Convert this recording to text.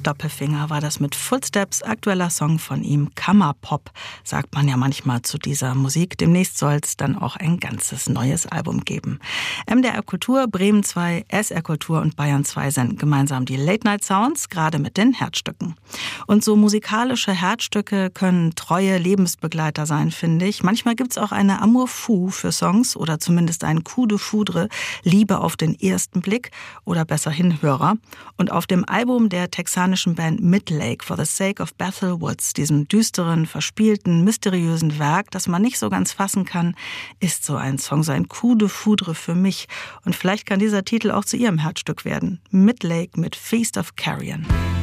Doppelfinger war das mit Footsteps, aktueller Song von ihm, Kammerpop, sagt man ja manchmal zu dieser Musik. Demnächst soll es dann auch ein ganzes neues Album geben. MDR Kultur, Bremen 2, SR Kultur und Bayern 2 senden gemeinsam die Late Night Sounds, gerade mit den Herzstücken. Und so musikalische Herzstücke können treue Lebensbegleiter sein, finde ich. Manchmal gibt's auch eine Amour fou für Songs oder zumindest ein Coup de foudre, Liebe auf den ersten Blick oder besser Hinhörer. Und auf dem Album der texanischen Band Midlake, For the Sake of Bethel Woods, diesem düsteren, verspielten, mysteriösen Werk, das man nicht so ganz fassen kann, ist so ein Song, so ein Coup de foudre für mich. Und vielleicht kann dieser Titel auch zu ihrem Herzstück werden. Midlake mit Feast of Carrion.